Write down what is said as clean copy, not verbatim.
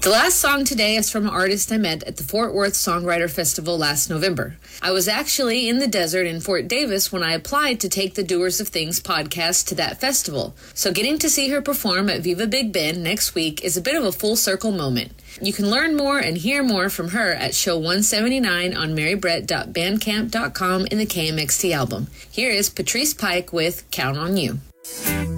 The last song today is from an artist I met at the Fort Worth Songwriter Festival last November. I was actually in the desert in Fort Davis when I applied to take the Doers of Things podcast to that festival, so getting to see her perform at Viva Big Bend next week is a bit of a full circle moment. You can learn more and hear more from her at show 179 on marybrett.bandcamp.com in the KMXT album. Here is Patrice Pike with Count on You.